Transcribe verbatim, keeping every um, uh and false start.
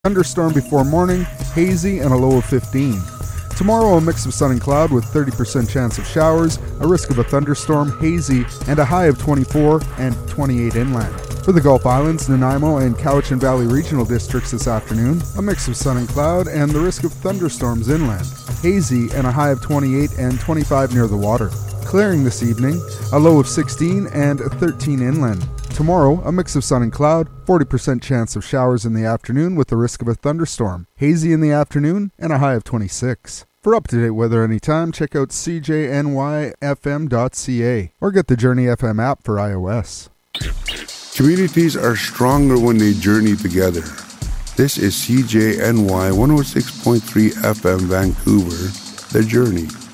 Thunderstorm before morning, hazy, and a low of fifteen. Tomorrow, a mix of sun and cloud with thirty percent chance of showers, a risk of a thunderstorm, hazy, and a high of twenty-four and twenty-eight inland. For the Gulf Islands, Nanaimo, and Cowichan Valley regional districts this afternoon, a mix of sun and cloud and the risk of thunderstorms inland. Hazy and a high of twenty-eight and twenty-five near the water. Clearing this evening, a low of sixteen and thirteen inland. Tomorrow, a mix of sun and cloud, forty percent chance of showers in the afternoon with the risk of a thunderstorm. Hazy in the afternoon and a high of twenty-six. For up-to-date weather anytime, check out c j n y f m dot c a or get the Journey F M app for iOS. Communities are stronger when they journey together. This is C J N Y one oh six point three F M Vancouver, The Journey.